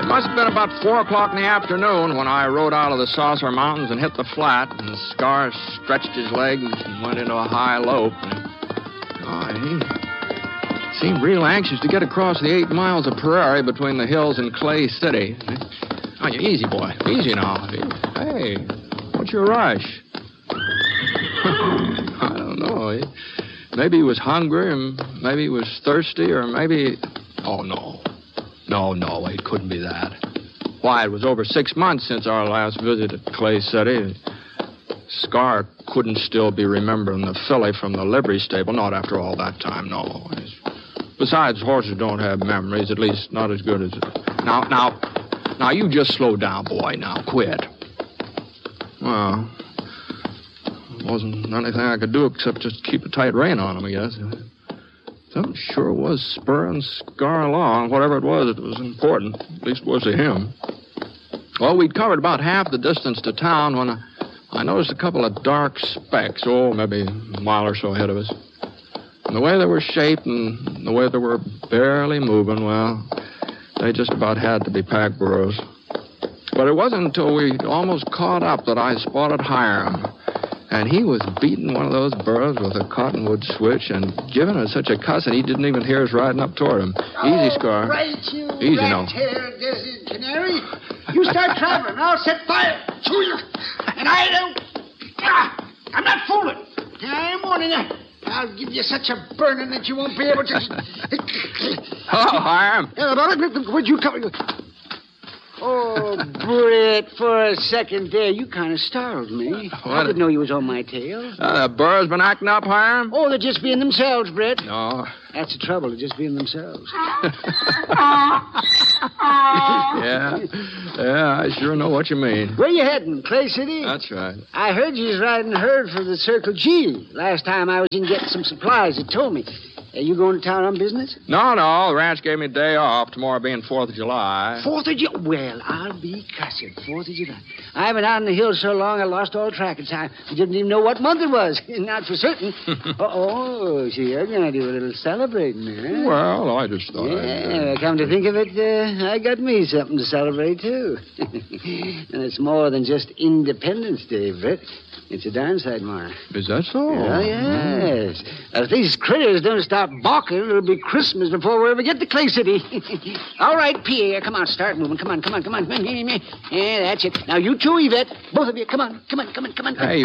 must have been about 4 o'clock in the afternoon when I rode out of the Saucer Mountains and hit the flat, and Scar stretched his legs and went into a high lope. He seemed real anxious to get across the 8 miles of prairie between the hills and Clay City. Oh, easy, boy. Easy now. Hey, what's your rush? I don't know. Maybe he was hungry, and maybe he was thirsty, or maybe... Oh, no. No, it couldn't be that. Why, it was over 6 months since our last visit at Clay City. Scar couldn't still be remembering the filly from the livery stable, not after all that time, no. Besides, horses don't have memories, at least not as good as... Now, you just slow down, boy. Now, quit. Well, wasn't anything I could do except just keep a tight rein on him, I guess. Something sure was spurring Scar along. Whatever it was important. At least it was to him. Well, we'd covered about half the distance to town when I noticed a couple of dark specks, maybe a mile or so ahead of us. And the way they were shaped and the way they were barely moving, well, they just about had to be pack burros. But it wasn't until we almost caught up that I spotted Hiram. And he was beating one of those burros with a cottonwood switch and giving us such a cussing he didn't even hear us riding up toward him. Easy, Scar. Right, you easy now. rat-haired desert canary. You start traveling, I'll set fire to you. And I don't... I'm not fooling. I'm warning you. I'll give you such a burning that you won't be able to... Hello, Hiram. Where'd you come... Oh, Britt, for a second there, you kind of startled me. I didn't know you was on my tail. The burros been acting up, Hiram? Oh, they're just being themselves, Britt. No. That's the trouble, they're just being themselves. Yeah, I sure know what you mean. Where you heading, Clay City? That's right. I heard you was riding herd for the Circle G. Last time I was in getting some supplies, it told me. Are you going to town on business? No. The ranch gave me a day off, tomorrow being 4th of July. 4th of July? Well, I'll be cussed. 4th of July. I've been out in the hills so long I lost all track of time. I didn't even know what month it was. Not for certain. So you're going to do a little celebrating, huh? Well, I just thought come to think of it, I got me something to celebrate, too. And it's more than just Independence Day, Britt. It's a darn sight more. Is that so? Oh, yes. If these critters don't stop balking, it'll be Christmas before we ever get to Clay City. All right, Pierre, come on, start moving. Come on. Yeah, that's it. Now, you too, Yvette. Both of you, come on. Hey,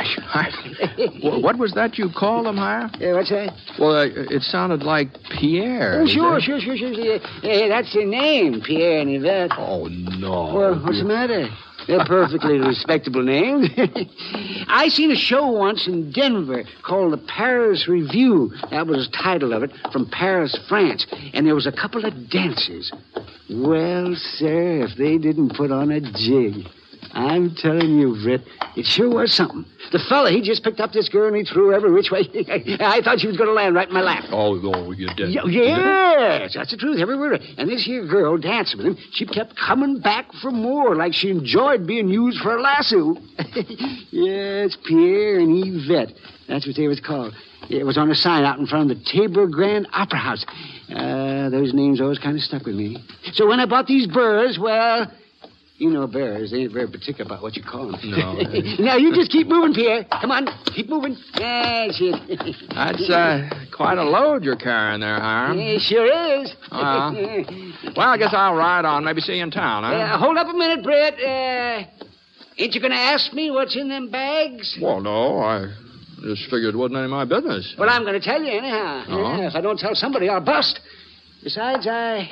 what was that you called them, Hiram? What's that? Well, it sounded like Pierre. Oh, sure. Yeah, that's their name, Pierre and Yvette. Oh, no. Well, what's the matter? They're perfectly respectable names. I seen a show once in Denver called the Paris Review. That was the title of it, from Paris, France. And there was a couple of dancers. Well, sir, if they didn't put on a jig. I'm telling you, Britt, it sure was something. The fella, he just picked up this girl and he threw her every which way. I thought she was going to land right in my lap. Oh, you did. Yes, that's the truth, every word. And this here girl dancing with him, she kept coming back for more, like she enjoyed being used for a lasso. Yes, Pierre and Yvette. That's what they was called. It was on a sign out in front of the Tabor Grand Opera House. Those names always kind of stuck with me. So when I bought these burrs, well... You know bears, they ain't very particular about what you call them. No. Now, you just keep moving, Pierre. Come on, keep moving. That's it. That's quite a load you're carrying there, Hiram. It sure is. Well, I guess I'll ride on. Maybe see you in town, huh? Hold up a minute, Brett. Ain't you going to ask me what's in them bags? Well, no, I just figured it wasn't any of my business. Well, I'm going to tell you anyhow. Uh-huh. If I don't tell somebody, I'll bust. Besides, I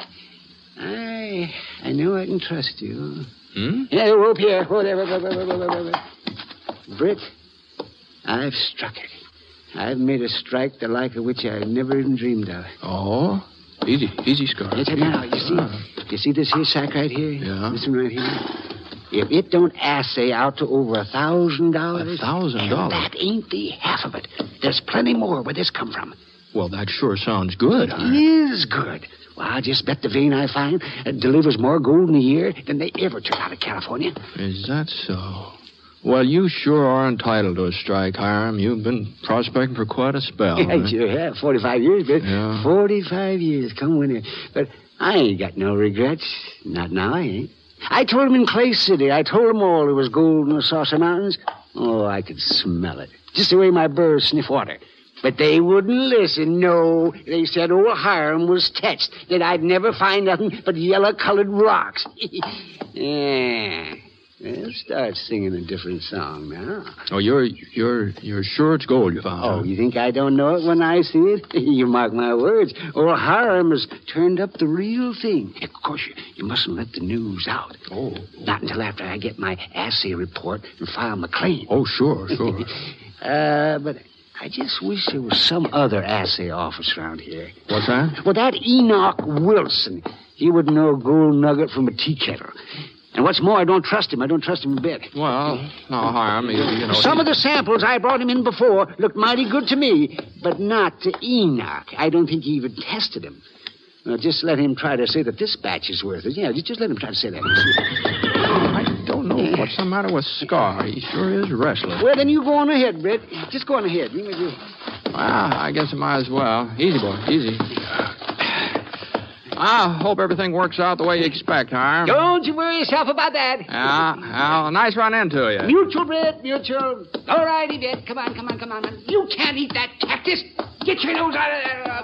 know I can trust you. Yeah, the rope here. Oh, there. Britt, I've struck it. I've made a strike the like of which I never even dreamed of. Oh? Easy, Scar. That's it now. You see this here sack right here? Yeah. This one right here? If it don't assay out to over $1,000... $1,000? That ain't the half of it. There's plenty more where this come from. Well, that sure sounds good. It is good. Well, I'll just bet the vein I find delivers more gold in a year than they ever took out of California. Is that so? Well, you sure are entitled to a strike, Hiram. You've been prospecting for quite a spell. I sure have. 45 years, but Yeah. 45 years. Come winter. But I ain't got no regrets. Not now, I ain't. I told him in Clay City. I told them all there was gold in the Saucer Mountains. Oh, I could smell it. Just the way my birds sniff water. But they wouldn't listen, no. They said old Hiram was touched, that I'd never find nothing but yellow-colored rocks. Yeah. They'll start singing a different song now. Oh, you're sure it's gold you found? Oh, you think I don't know it when I see it? You mark my words. Old Hiram has turned up the real thing. Of course, you mustn't let the news out. Oh. Not until after I get my assay report and file my claim. Oh, sure. But I just wish there was some other assay office around here. What's that? Well, that Enoch Wilson. He would know a gold nugget from a tea kettle. And what's more, I don't trust him. I don't trust him a bit. Well, no harm. You know. Some of the samples I brought him in before looked mighty good to me, but not to Enoch. I don't think he even tested them. Well, just let him try to say that this batch is worth it. Yeah, just let him try to say that. I don't know what's the matter with Scar. He sure is restless. Well, then you go on ahead, Britt. Just go on ahead. Well, I guess I might as well. Easy, boy. Easy. I hope everything works out the way you expect, Hiram. Don't you worry yourself about that. Yeah, nice run into you. Mutual, Britt, mutual. All righty, Britt. Come on. You can't eat that cactus. Get your nose out of there.